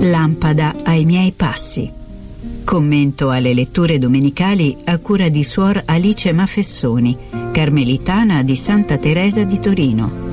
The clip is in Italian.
Lampada ai miei passi. Commento alle letture domenicali a cura di Suor Alice Mafessoni, carmelitana di Santa Teresa di Torino.